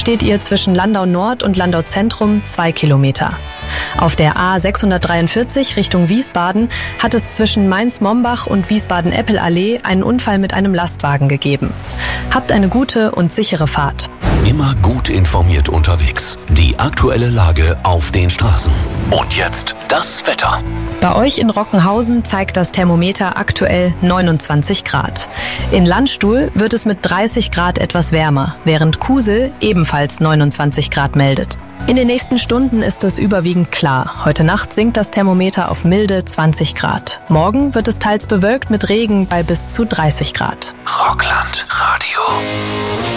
steht ihr zwischen Landau Nord und Landau Zentrum 2 Kilometer. Auf der A643 Richtung Wiesbaden hat es zwischen Mainz-Mombach und Wiesbaden-Eppelallee einen Unfall mit einem Lastwagen gegeben. Habt eine gute und sichere Fahrt. Immer gut informiert unterwegs. Die aktuelle Lage auf den Straßen. Und jetzt das Wetter. Bei euch in Rockenhausen zeigt das Thermometer aktuell 29 Grad. In Landstuhl wird es mit 30 Grad etwas wärmer, während Kusel ebenfalls 29 Grad meldet. In den nächsten Stunden ist es überwiegend klar. Heute Nacht sinkt das Thermometer auf milde 20 Grad. Morgen wird es teils bewölkt mit Regen bei bis zu 30 Grad. Rockland Radio.